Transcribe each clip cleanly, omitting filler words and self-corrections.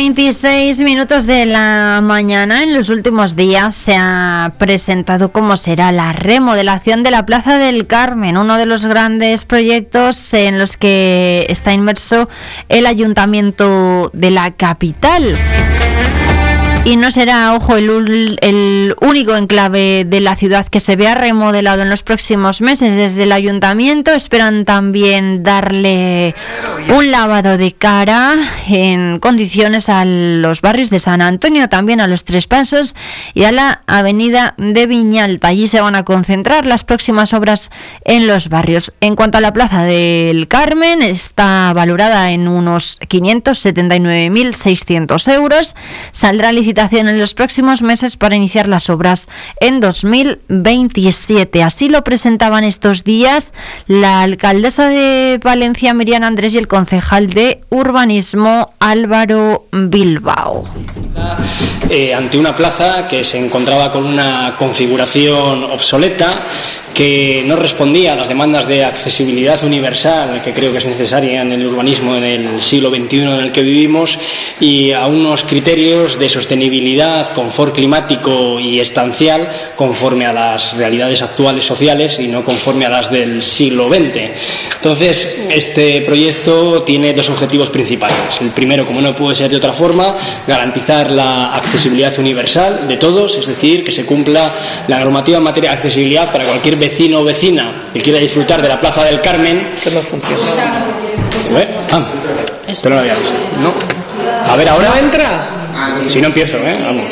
8:26 de la mañana. En los últimos días se ha presentado cómo será la remodelación de la Plaza del Carmen, uno de los grandes proyectos en los que está inmerso el Ayuntamiento de la capital. Y no será, ojo, el único enclave de la ciudad que se vea remodelado en los próximos meses. Desde el ayuntamiento esperan también darle un lavado de cara en condiciones a los barrios de San Antonio, también a los Tres Pasos y a la avenida de Viñalta. Allí se van a concentrar las próximas obras en los barrios. En cuanto a la Plaza del Carmen, está valorada en unos 579.600 euros. Saldrá licitación en los próximos meses para iniciar las obras en 2027. Así lo presentaban estos días la alcaldesa de Palencia, Miriam Andrés, y el concejal de Urbanismo, Álvaro Bilbao. Ante una plaza que se encontraba con una configuración obsoleta, que no respondía a las demandas de accesibilidad universal que creo que es necesaria en el urbanismo en el siglo XXI en el que vivimos, y a unos criterios de sostenibilidad, confort climático y estancial conforme a las realidades actuales sociales y no conforme a las del siglo XX. Entonces, este proyecto tiene dos objetivos principales. El primero, como no puede ser de otra forma, garantizar la accesibilidad universal de todos, es decir, que se cumpla la normativa en materia de accesibilidad para cualquier vecino o vecina que quiera disfrutar de la Plaza del Carmen. ¿Qué no funciona? Esto no lo había visto, ¿no? A ver, ahora. ¿No entra? Si no empiezo, vamos.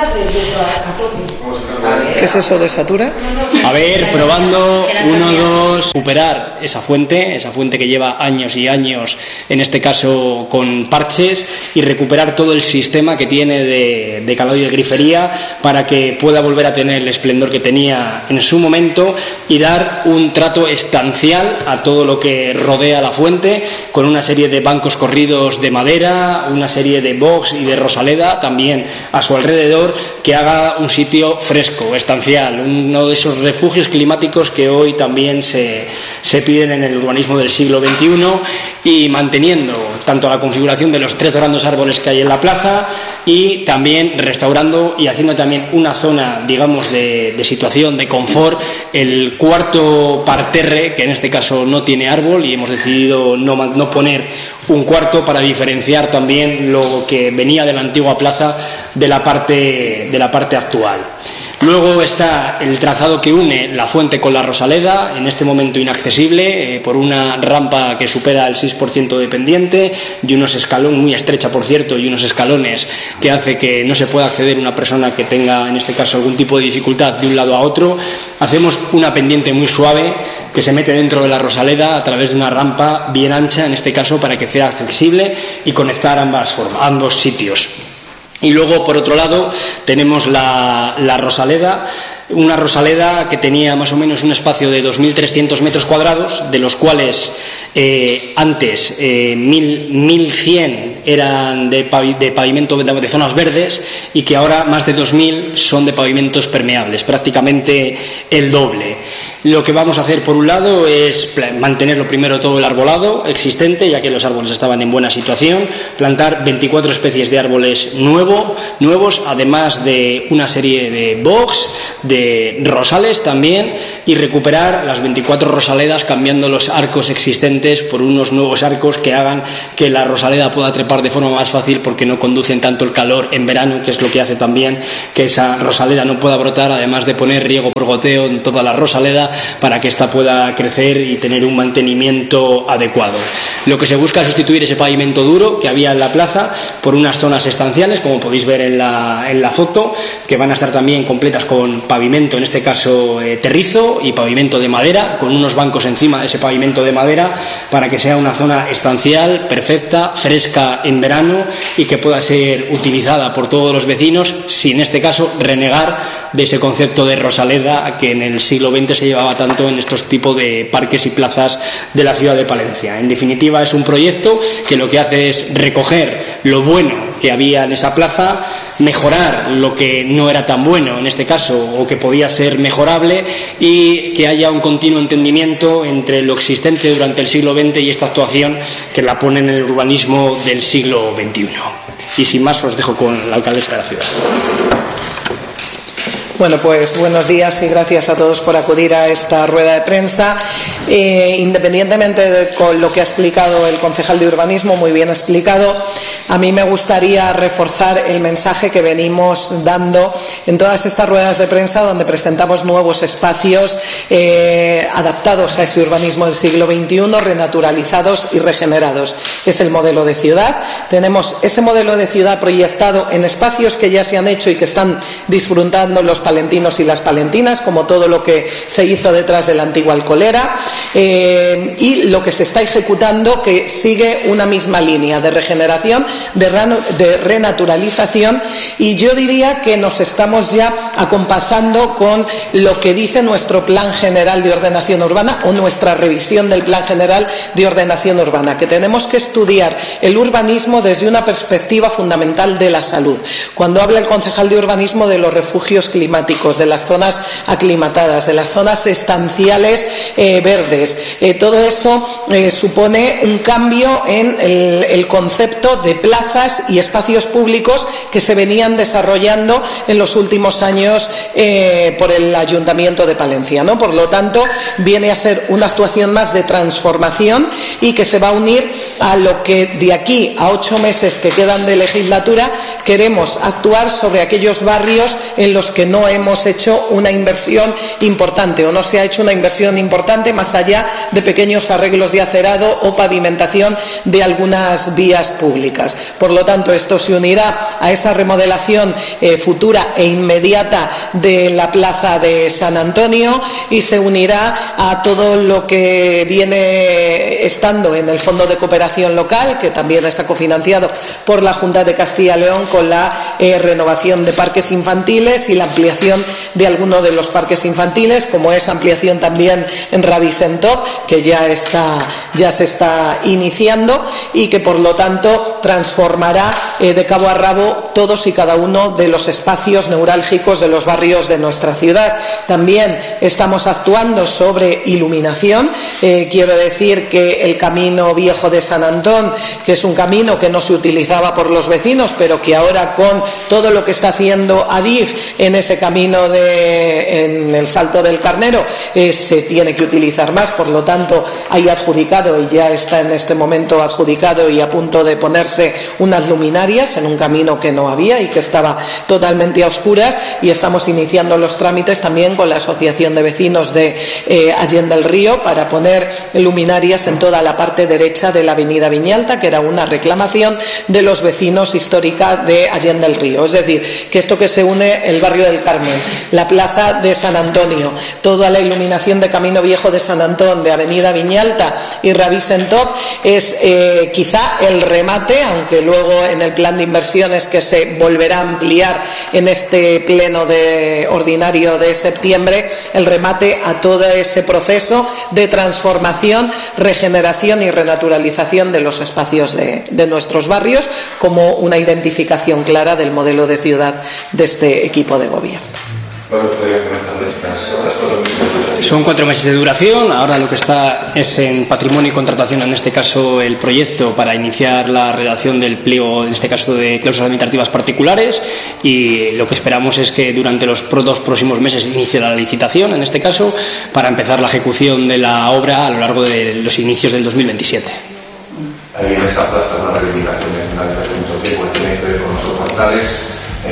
¿Qué es eso de satura? A ver, probando, 1, 2, recuperar esa fuente que lleva años y años, en este caso con parches, y recuperar todo el sistema que tiene de calado y de grifería para que pueda volver a tener el esplendor que tenía en su momento y dar un trato estancial a todo lo que rodea la fuente, con una serie de bancos corridos de madera, una serie de box y de rosaleda también a su alrededor, que haga un sitio fresco, estancial, uno de esos refugios climáticos que hoy también se piden en el urbanismo del siglo XXI, y manteniendo tanto la configuración de los 3 grandes árboles que hay en la plaza, y también restaurando y haciendo también una zona, digamos, de situación de confort, el cuarto parterre, que en este caso no tiene árbol, y hemos decidido no poner un cuarto para diferenciar también lo que venía de la antigua plaza de la parte actual. Luego está el trazado que une la fuente con la Rosaleda, en este momento inaccesible, por una rampa que supera el 6% de pendiente y unos escalones, muy estrecha por cierto, y unos escalones que hace que no se pueda acceder una persona que tenga en este caso algún tipo de dificultad de un lado a otro. Hacemos una pendiente muy suave que se mete dentro de la Rosaleda a través de una rampa bien ancha, en este caso, para que sea accesible y conectar ambos sitios. Y luego, por otro lado, tenemos la Rosaleda, una Rosaleda que tenía más o menos un espacio de 2.300 metros cuadrados, de los cuales antes 1.100 eran de pavimento de zonas verdes, y que ahora más de 2.000 son de pavimentos permeables, prácticamente el doble. Lo que vamos a hacer, por un lado, es mantenerlo primero todo el arbolado existente, ya que los árboles estaban en buena situación, plantar 24 especies de árboles nuevos, además de una serie de box, de rosales también, y recuperar las 24 rosaledas, cambiando los arcos existentes por unos nuevos arcos que hagan que la rosaleda pueda trepar de forma más fácil, porque no conducen tanto el calor en verano, que es lo que hace también que esa rosaleda no pueda brotar, además de poner riego por goteo en toda la rosaleda para que ésta pueda crecer y tener un mantenimiento adecuado. Lo que se busca es sustituir ese pavimento duro que había en la plaza por unas zonas estanciales, como podéis ver en la foto, que van a estar también completas con pavimento, en este caso terrizo, y pavimento de madera, con unos bancos encima de ese pavimento de madera, para que sea una zona estancial, perfecta, fresca en verano, y que pueda ser utilizada por todos los vecinos, sin en este caso renegar de ese concepto de Rosaleda que en el siglo XX se llevaba tanto en estos tipos de parques y plazas de la ciudad de Palencia. En definitiva, es un proyecto que lo que hace es recoger lo bueno que había en esa plaza, mejorar lo que no era tan bueno en este caso o que podía ser mejorable, y que haya un continuo entendimiento entre lo existente durante el siglo XX y esta actuación que la pone en el urbanismo del siglo XXI. Y sin más os dejo con la alcaldesa de la ciudad. Bueno, pues buenos días y gracias a todos por acudir a esta rueda de prensa. Independientemente de con lo que ha explicado el concejal de urbanismo, muy bien explicado, a mí me gustaría reforzar el mensaje que venimos dando en todas estas ruedas de prensa donde presentamos nuevos espacios adaptados a ese urbanismo del siglo XXI, renaturalizados y regenerados. Es el modelo de ciudad. Tenemos ese modelo de ciudad proyectado en espacios que ya se han hecho y que están disfrutando los palentinos y las palentinas, como todo lo que se hizo detrás de la antigua Alcolera, y lo que se está ejecutando, que sigue una misma línea de regeneración, de renaturalización, y yo diría que nos estamos ya acompasando con lo que dice nuestro Plan General de Ordenación Urbana o nuestra revisión del Plan General de Ordenación Urbana, que tenemos que estudiar el urbanismo desde una perspectiva fundamental de la salud. Cuando habla el concejal de urbanismo de los refugios climáticos, de las zonas aclimatadas, de las zonas estanciales verdes, todo eso supone un cambio en el concepto de plazas y espacios públicos que se venían desarrollando en los últimos años por el Ayuntamiento de Palencia, ¿no? Por lo tanto, viene a ser una actuación más de transformación y que se va a unir a lo que de aquí a 8 meses que quedan de legislatura queremos actuar sobre aquellos barrios en los que no hemos hecho una inversión importante o no se ha hecho una inversión importante más allá de pequeños arreglos de acerado o pavimentación de algunas vías públicas. Por lo tanto, esto se unirá a esa remodelación futura e inmediata de la plaza de San Antonio y se unirá a todo lo que viene estando en el Fondo de Cooperación Local, que también está cofinanciado por la Junta de Castilla y León, con la renovación de parques infantiles y la ampliación de algunos de los parques infantiles, como es ampliación también en Ravisentop, que ya se está iniciando y que por lo tanto transformará de cabo a rabo todos y cada uno de los espacios neurálgicos de los barrios de nuestra ciudad. También estamos actuando sobre iluminación. Quiero decir que el camino viejo de San Antón, que es un camino que no se utilizaba por los vecinos, pero que ahora con todo lo que está haciendo Adif en ese camino en el Salto del Carnero se tiene que utilizar más. Por lo tanto, hay adjudicado y ya está en este momento adjudicado y a punto de ponerse unas luminarias en un camino que no había y que estaba totalmente a oscuras, y estamos iniciando los trámites también con la Asociación de Vecinos de Allende el Río para poner luminarias en toda la parte derecha de la avenida Viñalta, que era una reclamación de los vecinos histórica de Allende el Río. Es decir, que esto que se une el barrio del Carmen, la plaza de San Antonio, toda la iluminación de Camino Viejo de San Antón, de avenida Viñalta y Ravisentop es quizá el remate, aunque luego en el plan de inversiones que se volverá a ampliar en este pleno ordinario de septiembre, el remate a todo ese proceso de transformación, regeneración y renaturalización de los espacios de nuestros barrios, como una identificación clara del modelo de ciudad de este equipo de gobierno. ¿Cuándo podrían comenzar estas obras? Son 4 meses de duración. Ahora lo que está es en patrimonio y contratación, en este caso el proyecto para iniciar la redacción del pliego, en este caso de cláusulas administrativas particulares, y lo que esperamos es que durante los 2 próximos meses inicie la licitación, en este caso, para empezar la ejecución de la obra a lo largo de los inicios del 2027. Ahí en esa plaza una reivindicación nacional desde hace mucho tiempo, tiene que ver con los portales.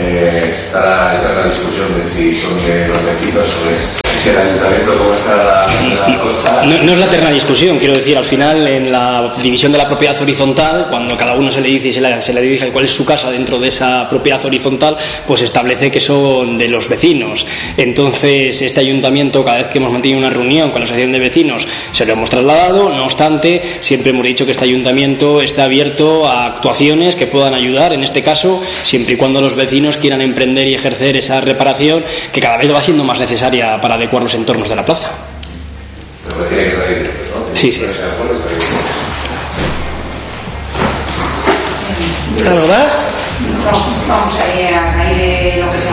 Estará la discusión de si son los vecinos o es el ayuntamiento, cómo está la cosa. No es la eterna discusión, quiero decir, al final en la división de la propiedad horizontal, cuando cada uno se le dice y se le dirige cuál es su casa dentro de esa propiedad horizontal, pues establece que son de los vecinos. Entonces este ayuntamiento, cada vez que hemos mantenido una reunión con la asociación de vecinos, se lo hemos trasladado. No obstante, siempre hemos dicho que este ayuntamiento está abierto a actuaciones que puedan ayudar, en este caso, siempre y cuando los vecinos quieran emprender y ejercer esa reparación que cada vez va siendo más necesaria para adecuar los entornos de la plaza. Pero tiene que salir, ¿no? Sí, sí. ¿Algo más? Vamos a ir a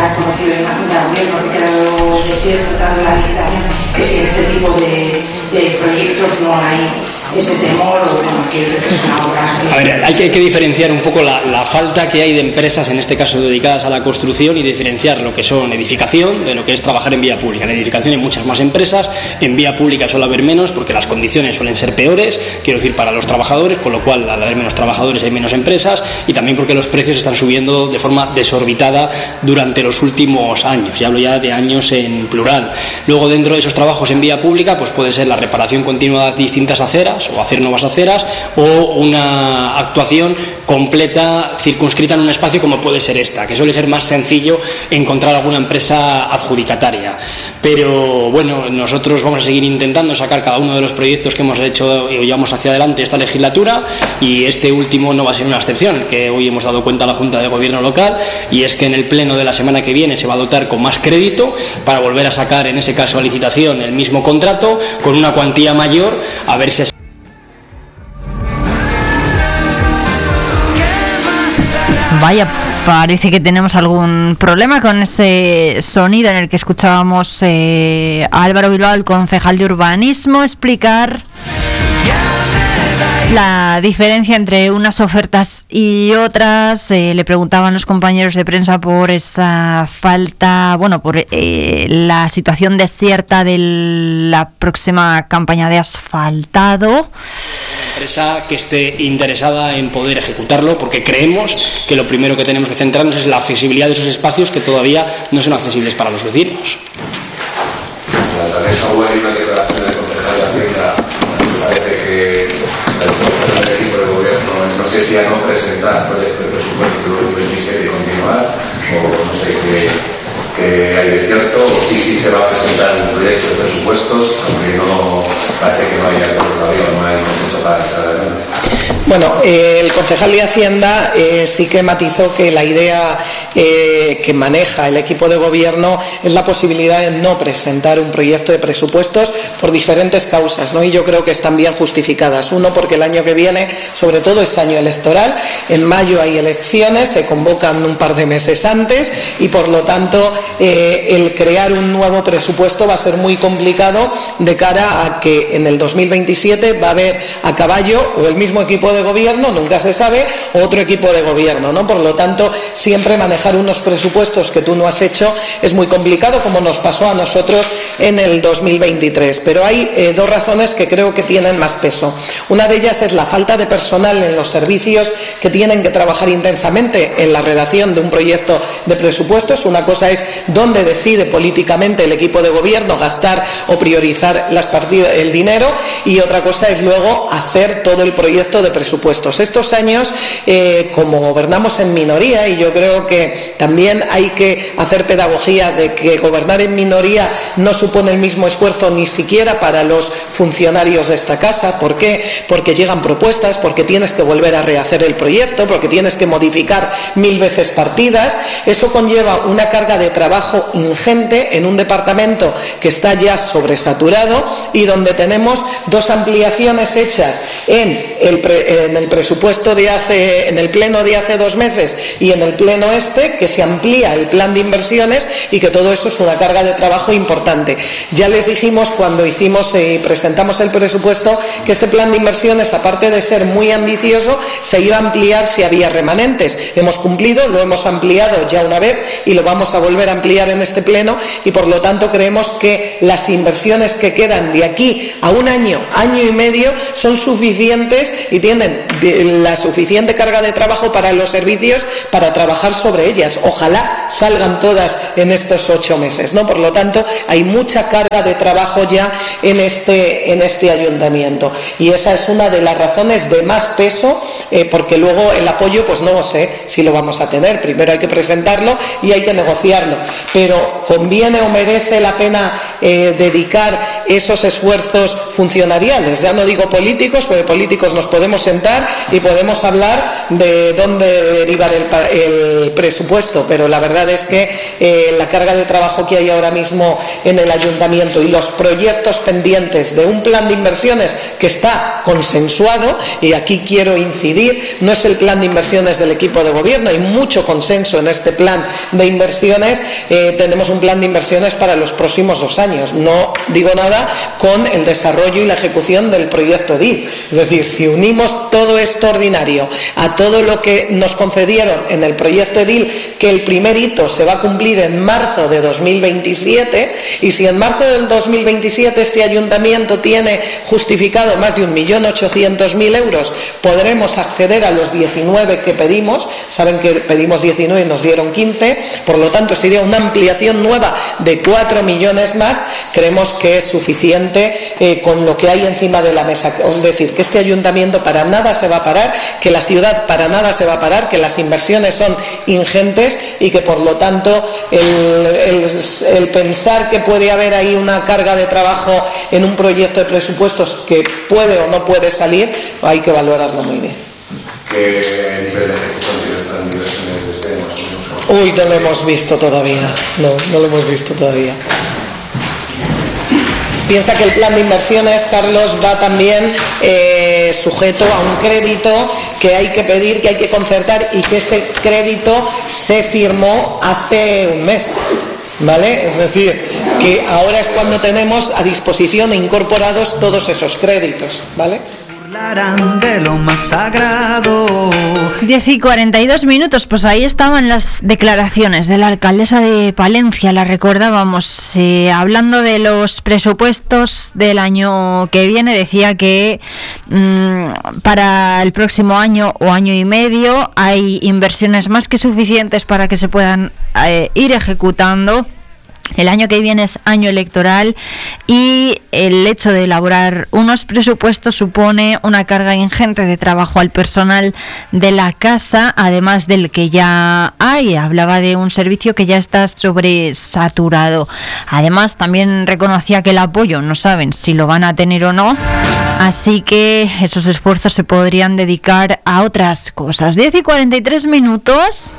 ha conocido en la Junta de Gobierno, que ha quedado desierto tras la licitación, que si en este tipo de proyectos no hay ese temor, o bueno, quiero decir que es una obra. A ver, hay que diferenciar un poco la falta que hay de empresas, en este caso dedicadas a la construcción, y diferenciar lo que son edificación de lo que es trabajar en vía pública. En edificación hay muchas más empresas, en vía pública suele haber menos, porque las condiciones suelen ser peores, quiero decir, para los trabajadores, con lo cual al haber menos trabajadores hay menos empresas, y también porque los precios están subiendo de forma desorbitada durante los últimos años, y hablo ya de años en plural. Luego, dentro de esos trabajos en vía pública, pues puede ser la reparación continua de distintas aceras, o hacer nuevas aceras, o una actuación completa, circunscrita en un espacio como puede ser esta, que suele ser más sencillo encontrar alguna empresa adjudicataria. Pero bueno, nosotros vamos a seguir intentando sacar cada uno de los proyectos que hemos hecho y llevamos hacia adelante esta legislatura, y este último no va a ser una excepción, que hoy hemos dado cuenta a la Junta de Gobierno local, y es que en el pleno de la semana que viene se va a dotar con más crédito para volver a sacar, en ese caso a licitación, el mismo contrato con una cuantía mayor, a ver si Vaya, parece que tenemos algún problema con ese sonido en el que escuchábamos a Álvaro Bilbao, el concejal de urbanismo, explicar la diferencia entre unas ofertas y otras. Le preguntaban los compañeros de prensa por esa falta, bueno, por la situación desierta de la próxima campaña de asfaltado. Empresa que esté interesada en poder ejecutarlo, porque creemos que lo primero que tenemos que centrarnos es en la accesibilidad de esos espacios que todavía no son accesibles para los vecinos. La esa web y una declaración del concejal de Hacienda, me parece que el equipo de gobierno, no sé si a no presentar proyecto de presupuesto del 2027 y continuar, o no sé qué hay de cierto, o sí se va a presentar un proyecto de presupuestos, aunque no parece que no haya acuerdo todavía, no hay consenso para echar adelante. Bueno, el concejal de Hacienda sí que matizó que la idea que maneja el equipo de gobierno es la posibilidad de no presentar un proyecto de presupuestos por diferentes causas, ¿no? Y yo creo que están bien justificadas. Uno, porque el año que viene, sobre todo, es año electoral. En mayo hay elecciones, se convocan un par de meses antes, y por lo tanto el crear un nuevo presupuesto va a ser muy complicado de cara a que en el 2027 va a haber a caballo o el mismo equipo de gobierno, nunca se sabe, o otro equipo de gobierno, ¿no? Por lo tanto, siempre manejar unos presupuestos que tú no has hecho es muy complicado, como nos pasó a nosotros en el 2023. Pero hay dos razones que creo que tienen más peso. Una de ellas es la falta de personal en los servicios que tienen que trabajar intensamente en la redacción de un proyecto de presupuestos. Una cosa es dónde decide políticamente el equipo de gobierno gastar o priorizar las partidas, el dinero, y otra cosa es luego hacer todo el proyecto de presupuestos. Estos años, como gobernamos en minoría, y yo creo que también hay que hacer pedagogía de que gobernar en minoría no supone el mismo esfuerzo ni siquiera para los funcionarios de esta casa. ¿Por qué? Porque llegan propuestas, porque tienes que volver a rehacer el proyecto, porque tienes que modificar 1000 veces partidas. Eso conlleva una carga de trabajo ingente en un departamento que está ya sobresaturado y donde tenemos dos ampliaciones hechas en el presupuesto en el pleno de hace 2 meses y en el pleno que se amplía el plan de inversiones, y que todo eso es una carga de trabajo importante. Ya les dijimos cuando hicimos y presentamos el presupuesto que este plan de inversiones, aparte de ser muy ambicioso, se iba a ampliar si había remanentes. Hemos cumplido, lo hemos ampliado ya una vez y lo vamos a volver a ampliar en este pleno, y por lo tanto creemos que las inversiones que quedan de aquí a un año y medio son suficientes y tienen la suficiente carga de trabajo para los servicios para trabajar sobre ellas. Ojalá salgan todas en estos 8 meses, ¿no? Por lo tanto, hay mucha carga de trabajo ya en este ayuntamiento, y esa es una de las razones de más peso, porque luego el apoyo, pues no sé si lo vamos a tener. Primero hay que presentarlo y hay que negociarlo, pero ¿conviene o merece la pena dedicar esos esfuerzos funcionariales? Ya no digo políticos, porque políticos nos podemos sentar y podemos hablar de dónde derivar el presupuesto, pero la verdad es que la carga de trabajo que hay ahora mismo en el ayuntamiento y los proyectos pendientes de un plan de inversiones que está consensuado, y aquí quiero incidir, no es el plan de inversiones del equipo de gobierno, hay mucho consenso en este plan de inversiones. Tenemos un plan de inversiones para los próximos 2 años, no digo nada con el desarrollo y la ejecución del proyecto EDIL. Es decir, si unimos todo esto ordinario a todo lo que nos concedieron en el proyecto EDIL, que el primer hito se va a cumplir en marzo de 2027, y si en marzo del 2027 este ayuntamiento tiene justificado más de 1.800.000 euros, podremos acceder a los 19 que pedimos. Saben que pedimos 19 y nos dieron 15, por lo tanto sería una ampliación nueva de 4 millones más. Creemos que es suficiente con lo que hay encima de la mesa. Es decir, que este ayuntamiento para nada se va a parar, que la ciudad para nada se va a parar, que las inversiones son ingentes y que por lo tanto el pensar que puede haber ahí una carga de trabajo en un proyecto de presupuestos que puede o no puede salir, hay que valorarlo muy bien. ¿Qué nivel de ejecución tiene el plan de inversiones de este año? Uy, no lo hemos visto todavía. No lo hemos visto todavía. Piensa que el plan de inversiones, Carlos, va también sujeto a un crédito que hay que pedir, que hay que concertar, y que ese crédito se firmó hace un mes. ¿Vale? Es decir, que ahora es cuando tenemos a disposición e incorporados todos esos créditos. ¿Vale? De lo más sagrado. 10:42, pues ahí estaban las declaraciones de la alcaldesa de Palencia, la recordábamos, hablando de los presupuestos del año que viene. Decía que para el próximo año o año y medio hay inversiones más que suficientes para que se puedan ir ejecutando. El año que viene es año electoral y el hecho de elaborar unos presupuestos supone una carga ingente de trabajo al personal de la casa, además del que ya hay. Hablaba de un servicio que ya está sobresaturado. Además, también reconocía que el apoyo no saben si lo van a tener o no, así que esos esfuerzos se podrían dedicar a otras cosas. 10:43.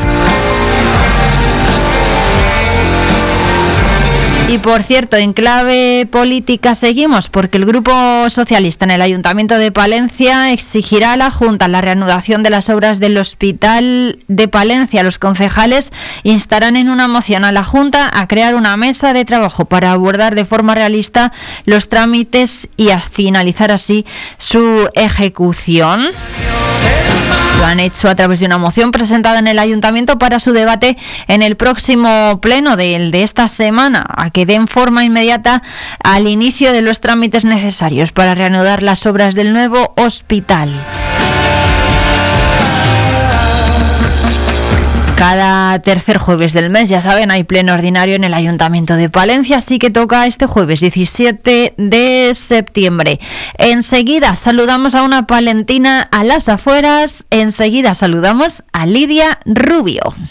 Y por cierto, en clave política seguimos, porque el Grupo Socialista en el Ayuntamiento de Palencia exigirá a la Junta la reanudación de las obras del Hospital de Palencia. Los concejales instarán en una moción a la Junta a crear una mesa de trabajo para abordar de forma realista los trámites y a finalizar así su ejecución. Lo han hecho a través de una moción presentada en el Ayuntamiento para su debate en el próximo pleno de esta semana, a que den forma inmediata al inicio de los trámites necesarios para reanudar las obras del nuevo hospital. Cada tercer jueves del mes, ya saben, hay pleno ordinario en el Ayuntamiento de Palencia, así que toca este jueves 17 de septiembre. Enseguida saludamos a una palentina a las afueras, enseguida saludamos a Lidia Rubio.